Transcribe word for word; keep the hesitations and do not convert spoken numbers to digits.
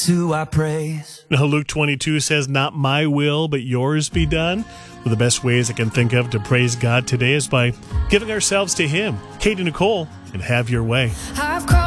who I praise. Now, Luke twenty-two says, not my will, but yours be done. One of the best ways I can think of to praise God today is by giving ourselves to Him. Kate and Nicole, and have your way. I've cried